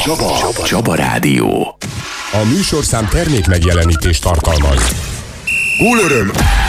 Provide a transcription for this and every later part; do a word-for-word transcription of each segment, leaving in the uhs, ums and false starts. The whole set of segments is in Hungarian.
Csaba. Csaba. Csaba Rádió. A műsorszám termék megjelenítést tartalmaz. Gólöröm!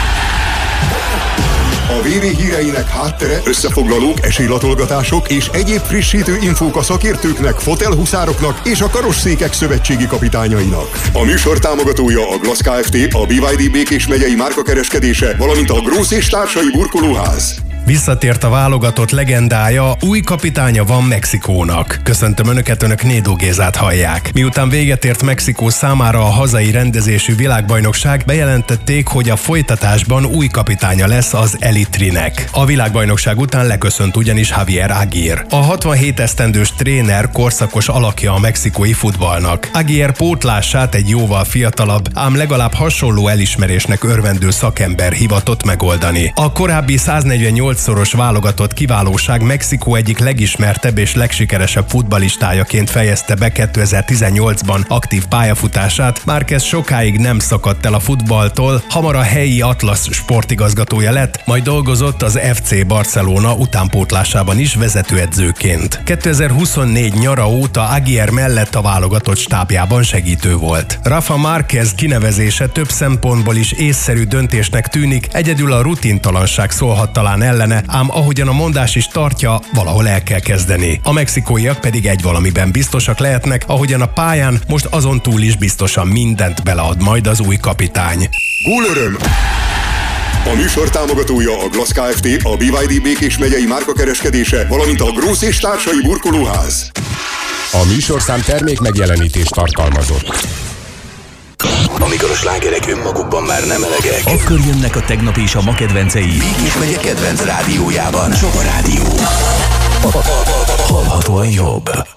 A vé vé híreinek háttere, összefoglalók, esélylatolgatások és egyéb frissítő infók a szakértőknek, fotelhuszároknak és a karosszékek szövetségi kapitányainak. A műsor támogatója a Glass Kft., a bé vé dé Békés megyei márkakereskedése, valamint a Grósz és társai burkolóház. Visszatért a válogatott legendája, új kapitánya van Mexikónak. Köszöntöm Önöket, Önök Nédó Gézát hallják. Miután véget ért Mexikó számára a hazai rendezésű világbajnokság, bejelentették, hogy a folytatásban új kapitánya lesz az Elitrinek. A világbajnokság után leköszönt ugyanis Javier Aguirre. A hatvanhét esztendős tréner korszakos alakja a mexikói futballnak. Aguirre pótlását egy jóval fiatalabb, ám legalább hasonló elismerésnek örvendő szakember hivatott megoldani. A korábbi száznegyvennyolcszoros válogatott kiválóság Mexikó egyik legismertebb és legsikeresebb futballistájaként fejezte be kétezer-tizennyolcban aktív pályafutását. Márquez sokáig nem szakadt el a futballtól, hamar a helyi Atlas sportigazgatója lett, majd dolgozott az ef cé Barcelona utánpótlásában is vezetőedzőként. kétezer-huszonnégy nyara óta Aguirre mellett a válogatott stábjában segítő volt. Rafa Márquez kinevezése több szempontból is észszerű döntésnek tűnik, egyedül a rutintalanság szólhat talán ellene, ám ahogyan a mondás is tartja, valahol el kell kezdeni. A mexikóiak pedig egy valamiben biztosak lehetnek, ahogyan a pályán most azon túl is biztosan mindent belead majd az új kapitány. Gólöröm! A műsor támogatója a Glass Kft., a bé vé dé Békés megyei márkakereskedése, valamint a Grósz és társai burkolóház. A műsorszám termék megjelenítést tartalmazott. Amikor a slágerek önmagukban már nem elegek, akkor jönnek a tegnap és a ma kedvencei. Békés megye kedvenc rádiójában. Csaba Rádió. Hallhatóan jobb.